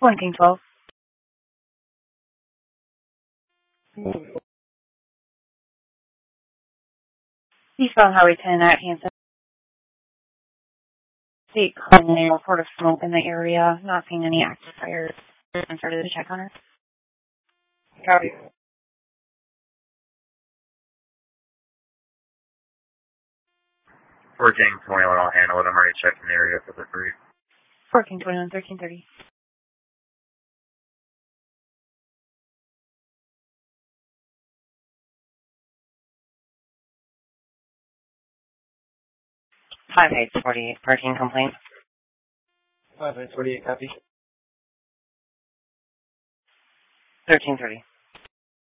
One King 12. Eastbound Highway 10 at Hanson. State calling a report of smoke in the area. Not seeing any active fires. And started to check on her. Copy. 4 King 21, I'll handle it. I'm already checking the area for the 3. 4 King 21, 1330. Five 848, parking complaint. 548, copy. 1330.